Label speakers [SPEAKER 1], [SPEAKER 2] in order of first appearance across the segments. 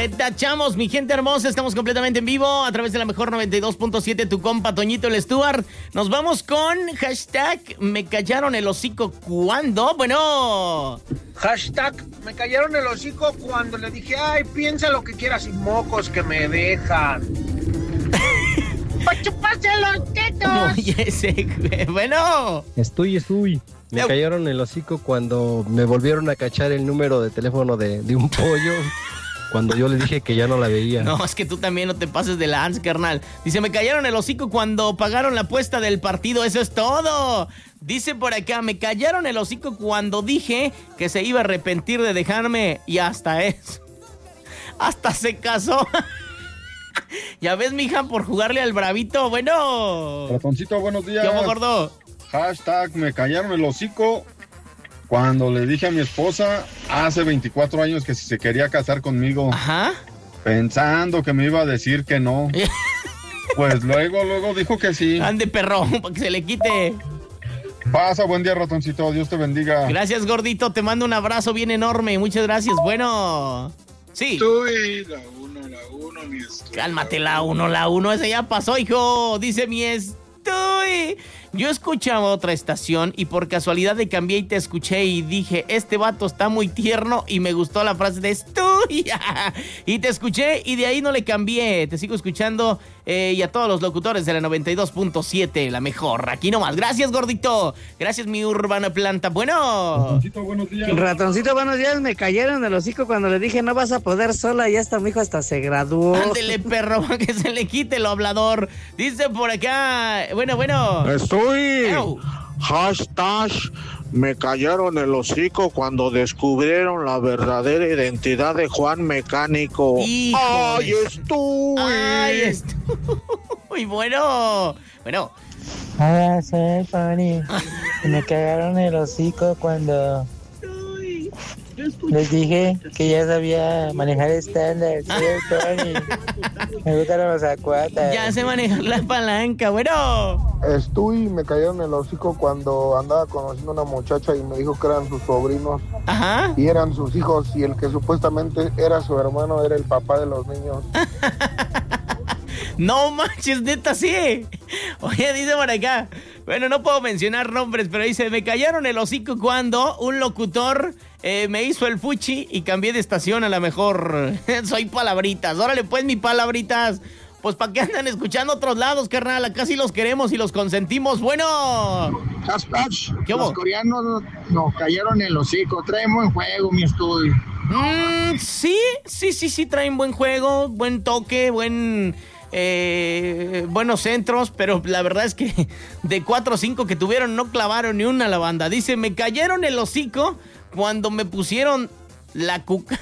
[SPEAKER 1] Te tachamos, mi gente hermosa. Estamos completamente en vivo a través de la mejor 92.7, tu compa Toñito el Stuart. Nos vamos con hashtag me callaron el hocico cuando. Bueno.
[SPEAKER 2] Hashtag me callaron el hocico cuando le dije, ay, piensa lo que quieras y mocos que me dejan. ¡Pa' chuparse los tetos!
[SPEAKER 1] Oye, bueno.
[SPEAKER 3] Estoy. Me callaron el hocico cuando me volvieron a cachar el número de teléfono de un pollo. Cuando yo le dije que ya no la veía.
[SPEAKER 1] No, es que tú también no te pases de lance, carnal. Dice, me callaron el hocico cuando pagaron la apuesta del partido. Eso es todo. Dice por acá, me callaron el hocico cuando dije que se iba a arrepentir de dejarme. Y hasta eso. Hasta se casó. Ya ves, mija, por jugarle al bravito. Bueno.
[SPEAKER 4] Ratoncito, buenos días.
[SPEAKER 1] ¿Cómo, gordo?
[SPEAKER 4] Hashtag me callaron el hocico cuando le dije a mi esposa hace 24 años que si se quería casar conmigo.
[SPEAKER 1] Ajá.
[SPEAKER 4] Pensando que me iba a decir que no. Pues luego dijo que sí.
[SPEAKER 1] Ande, perro, para que se le quite.
[SPEAKER 4] Pasa, buen día, ratoncito. Dios te bendiga.
[SPEAKER 1] Gracias, gordito. Te mando un abrazo bien enorme. Muchas gracias. Bueno. Sí.
[SPEAKER 5] Estoy la uno, mi estoy.
[SPEAKER 1] Cálmate, la uno. Ese ya pasó, hijo. Dice mi estoy. Yo escuchaba otra estación y por casualidad le cambié y te escuché y dije, este vato está muy tierno y me gustó la frase de estoy. Y te escuché y de ahí no le cambié. Te sigo escuchando y a todos los locutores de la 92.7, la mejor. Aquí nomás. Gracias, gordito. Gracias, mi urbana planta. Bueno.
[SPEAKER 4] Ratoncito, buenos días.
[SPEAKER 6] Ratoncito, buenos días. Me cayeron el hocico cuando le dije no vas a poder sola y hasta mi hijo hasta se graduó.
[SPEAKER 1] Ándele, perro, para que se le quite lo hablador. Dice por acá. Bueno.
[SPEAKER 5] Estoy. Hashtag me callaron el hocico cuando descubrieron la verdadera identidad de Juan Mecánico.
[SPEAKER 1] ¡Ay,
[SPEAKER 5] estoy!
[SPEAKER 1] Muy bueno.
[SPEAKER 7] Hola, soy Fanny. Me cagaron el hocico cuando les dije que ya sabía manejar estándar. Soy Fanny. Me gustan los acuatas.
[SPEAKER 1] Ya sé manejar la palanca. Bueno.
[SPEAKER 8] Me cayeron el hocico cuando andaba conociendo a una muchacha y me dijo que eran sus sobrinos.
[SPEAKER 1] Ajá.
[SPEAKER 8] Y eran sus hijos y el que supuestamente era su hermano era el papá de los niños.
[SPEAKER 1] No manches, neta, sí. Oye, dice por acá. Bueno, no puedo mencionar nombres, pero dice, me callaron el hocico cuando un locutor me hizo el fuchi y cambié de estación a la mejor. Soy Palabritas. Órale, pues, mi Palabritas. Pues, ¿para qué andan escuchando otros lados, carnal? Acá sí los queremos y los consentimos. Bueno.
[SPEAKER 2] Hashtag,
[SPEAKER 1] ¿Qué hubo?
[SPEAKER 2] los coreanos nos cayeron el hocico. Traen buen juego, mi estudio.
[SPEAKER 1] Sí, traen buen juego, buen toque, buenos centros, pero la verdad es que de 4 o 5 que tuvieron no clavaron ni una a la banda. Dice, me cayeron el hocico cuando me pusieron la cucaracha.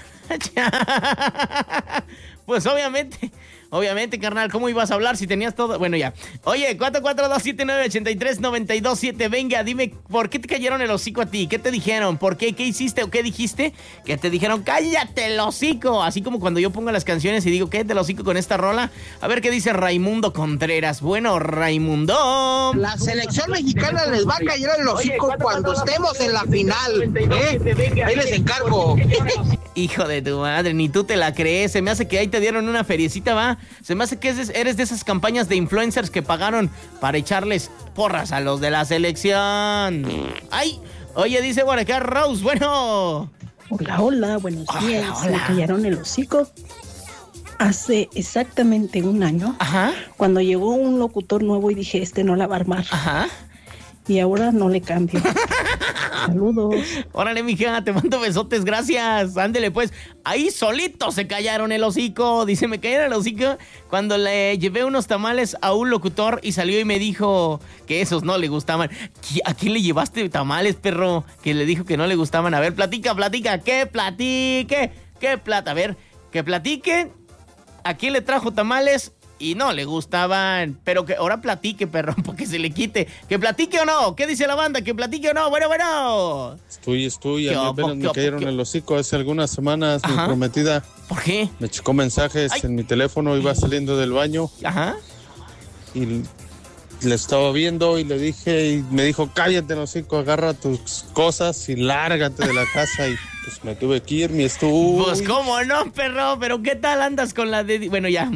[SPEAKER 1] Pues obviamente, carnal, ¿cómo ibas a hablar si tenías todo? Bueno, ya. Oye, 442-7983-927. Venga, dime, ¿por qué te cayeron el hocico a ti? ¿Qué te dijeron? ¿Por qué? ¿Qué hiciste o qué dijiste? Que te dijeron, cállate el hocico. Así como cuando yo pongo las canciones y digo, cállate el hocico con esta rola. A ver qué dice Raimundo Contreras. Bueno, Raimundo.
[SPEAKER 2] La selección mexicana les va a caer el hocico cuando estemos en la final. Ahí les encargo.
[SPEAKER 1] Hijo de tu madre, ni tú te la crees. Se me hace que ahí te dieron una feriecita, ¿va? Se me hace que eres de esas campañas de influencers que pagaron para echarles porras a los de la selección. ¡Ay! Oye, dice por acá Rose, bueno.
[SPEAKER 9] Hola, buenos días. Me callaron el hocico hace exactamente un año.
[SPEAKER 1] Ajá.
[SPEAKER 9] Cuando llegó un locutor nuevo y dije, este no la va a armar.
[SPEAKER 1] Ajá.
[SPEAKER 9] Y ahora no le cambio. Saludos.
[SPEAKER 1] Órale, mija, te mando besotes, gracias. Ándele, pues. Ahí solito se callaron el hocico. Dice, me cayeron el hocico cuando le llevé unos tamales a un locutor y salió y me dijo que esos no le gustaban. ¿A quién le llevaste tamales, perro? Que le dijo que no le gustaban. A ver, platica. ¿Qué platique? A ver, que platique. ¿A quién le trajo tamales? Y no le gustaban, pero que ahora platique, perro, porque se le quite. ¿Que platique o no? ¿Qué dice la banda? ¿Que platique o no? Bueno.
[SPEAKER 10] Estoy. A mí apenas me cayeron el hocico hace algunas semanas.
[SPEAKER 1] Ajá.
[SPEAKER 10] Mi prometida.
[SPEAKER 1] ¿Por qué?
[SPEAKER 10] Me checó mensajes en mi teléfono, iba saliendo del baño.
[SPEAKER 1] Ajá.
[SPEAKER 10] Y le estaba viendo y le dije, y me dijo, cállate el hocico, agarra tus cosas y lárgate de la casa. Y Pues me tuve que ir, mi estudio.
[SPEAKER 1] Pues cómo no, perro, pero ¿qué tal andas con la de...? Bueno, ya.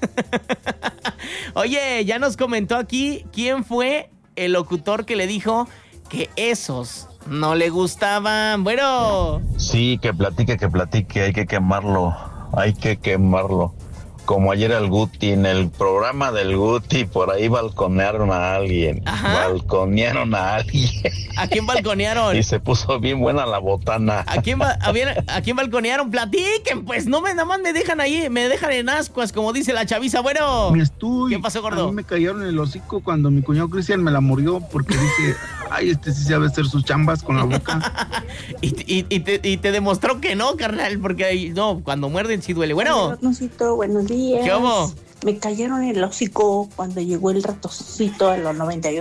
[SPEAKER 1] Oye, ya nos comentó aquí quién fue el locutor que le dijo que esos no le gustaban. Bueno.
[SPEAKER 11] Sí, que platique, hay que quemarlo. Como ayer el Guti, en el programa del Guti, por ahí balconearon a alguien.
[SPEAKER 1] Ajá.
[SPEAKER 11] Balconearon a alguien.
[SPEAKER 1] ¿A quién balconearon?
[SPEAKER 11] Y se puso bien buena la botana.
[SPEAKER 1] ¿A quién balconearon? Platiquen, pues, nada más me dejan ahí, me dejan en ascuas, como dice la chaviza. Bueno, ¿qué pasó, gordo?
[SPEAKER 12] A mí me cayeron en el hocico cuando mi cuñado Cristian me la murió porque dije, ay, este sí sabe hacer sus chambas con la boca.
[SPEAKER 1] y te demostró que no, carnal, porque no, cuando muerden sí duele. Bueno.
[SPEAKER 9] Ratoncito, buenos días.
[SPEAKER 1] ¿Qué hubo?
[SPEAKER 9] Me cayeron en el hocico cuando llegó el ratoncito a los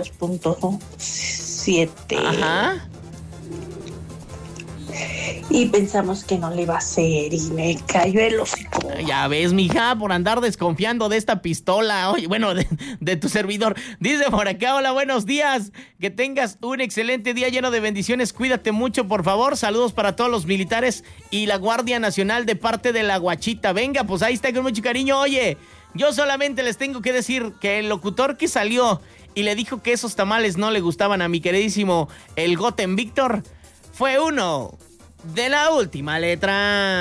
[SPEAKER 9] 92.7.
[SPEAKER 1] Ajá.
[SPEAKER 9] Y pensamos que no le iba a hacer y me cayó el hocico.
[SPEAKER 1] Ya ves, mija, por andar desconfiando de esta pistola. Oye, bueno, de tu servidor. Dice por acá, hola, buenos días. Que tengas un excelente día lleno de bendiciones. Cuídate mucho, por favor. Saludos para todos los militares y la Guardia Nacional de parte de la Guachita. Venga, pues ahí está con mucho cariño. Oye, yo solamente les tengo que decir que el locutor que salió y le dijo que esos tamales no le gustaban a mi queridísimo el Goten Víctor fue uno de la última letra.